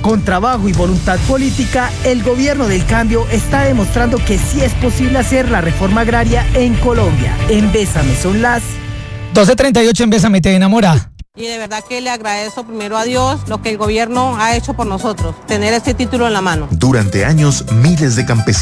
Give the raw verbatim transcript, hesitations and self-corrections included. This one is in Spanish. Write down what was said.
Con trabajo y voluntad política, el gobierno del cambio está demostrando que sí es posible hacer la reforma agraria en Colombia. En Bésame son las doce treinta y ocho. En Bésame te enamora. Y de verdad que le agradezco primero a Dios lo que el gobierno ha hecho por nosotros, tener este título en la mano. Durante años, miles de campesinos